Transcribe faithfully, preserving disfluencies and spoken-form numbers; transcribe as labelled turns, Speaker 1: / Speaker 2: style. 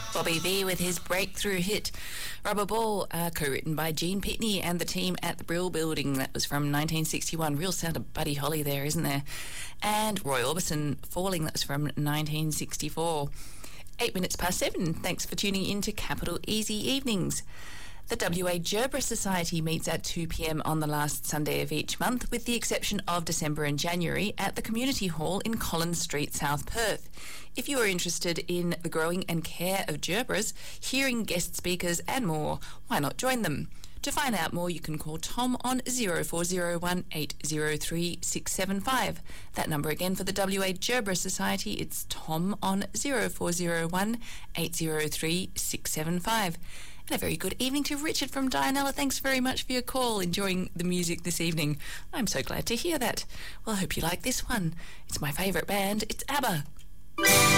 Speaker 1: Bobby Vee with his breakthrough hit Rubber Ball, uh, co-written by Gene Pitney and the team at the Brill Building. That was from nineteen sixty-one. Real sound of Buddy Holly there, isn't there? And Roy Orbison, Falling, that was from nineteen sixty-four. Eight minutes past seven. Thanks for tuning in to Capital Easy Evenings. The W A Gerbera Society meets at two p m on the last Sunday of each month, with the exception of December and January, at the Community Hall in Collins Street, South Perth. If you are interested in the growing and care of Gerberas, hearing guest speakers and more, why not join them? To find out more, you can call Tom on zero four zero one eight zero three six seven five. That number again for the W A Gerbera Society, it's Tom on zero four zero one eight zero three six seven five. And a very good evening to Richard from Dianella. Thanks very much for your call. Enjoying the music this evening. I'm so glad to hear that. Well, I hope you like this one. It's my favourite band. It's ABBA.